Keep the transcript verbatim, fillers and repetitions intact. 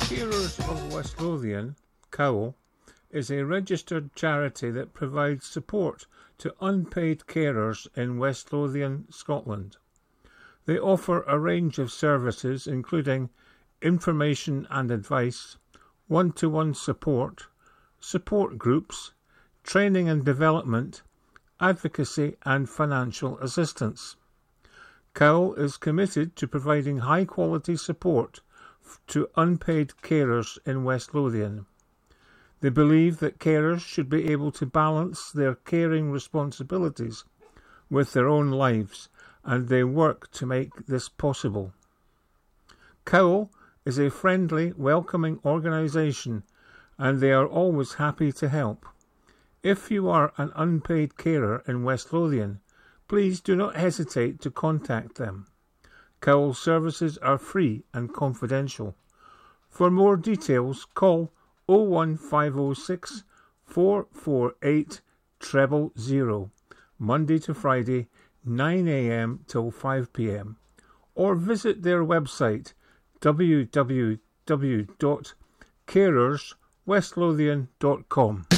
Carers of West Lothian, C O W, is a registered charity that provides support to unpaid carers in West Lothian, Scotland. They offer a range of services including information and advice, one-to-one support, support groups, training and development, advocacy and financial assistance. C O W is committed to providing high-quality support to unpaid carers in West Lothian. They believe that carers should be able to balance their caring responsibilities with their own lives, and they work to make this possible. C O W is a friendly, welcoming organisation, and they are always happy to help. If you are an unpaid carer in West Lothian, please do not hesitate to contact them. C O W services are free and confidential. For more details, call oh one five oh six, four four eight, zero zero zero, Monday to Friday, nine a m till five p m, or visit their website w w w dot carers west lothian dot com.